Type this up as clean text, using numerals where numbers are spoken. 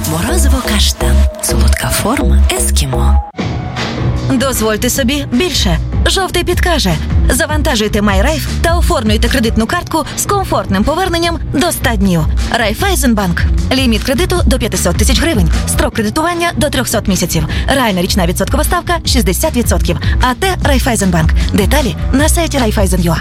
Морозиво каштан. Солодка форма ескімо. Дозвольте собі більше. Жовтий підкаже. Завантажуйте MyRaiff та оформлюйте кредитну картку з комфортним поверненням до 100 днів. Райфайзенбанк. Ліміт кредиту до 500 тисяч гривень. Строк кредитування до 300 місяців. Реальна річна відсоткова ставка 60%. АТ Райфайзенбанк. Деталі на сайті Райфайзен.ua.